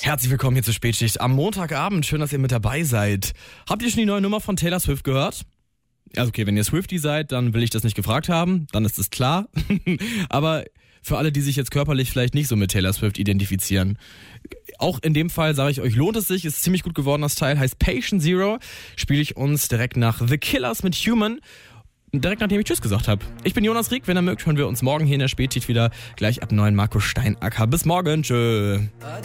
Herzlich willkommen hier zur Spätschicht am Montagabend. Schön, dass ihr mit dabei seid. Habt ihr schon die neue Nummer von Taylor Swift gehört? Also okay, wenn ihr Swiftie seid, dann will ich das nicht gefragt haben. Dann ist es klar. Aber für alle, die sich jetzt körperlich vielleicht nicht so mit Taylor Swift identifizieren. Auch in dem Fall sage ich euch, lohnt es sich. Ist ziemlich gut geworden, das Teil. Heißt Patient Zero. Spiele ich uns direkt nach The Killers mit Human. Direkt nachdem ich Tschüss gesagt habe. Ich bin Jonas Rieck. Wenn ihr mögt, hören wir uns morgen hier in der Spätschicht wieder. Gleich ab 9 Marco Steinacker. Bis morgen. Tschö.